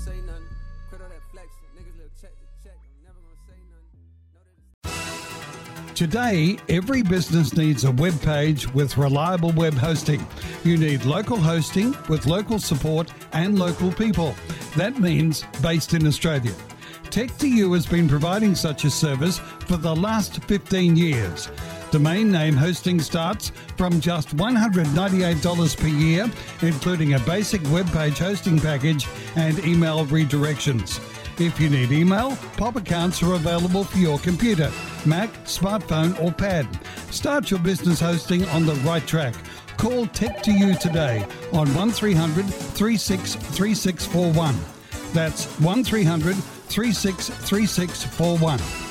say nothing. Quit all that flex. Niggas live check to check. I'm never gonna say nothing. Today, every business needs a web page with reliable web hosting. You need local hosting with local support and local people. That means based in Australia. Tech2U has been providing such a service for the last 15 years. Domain name hosting starts from just $198 per year, including a basic web page hosting package and email redirections. If you need email, POP accounts are available for your computer, Mac, smartphone or pad. Start your business hosting on the right track. Call Tech2U today on 1300 363641. That's 1300 363641.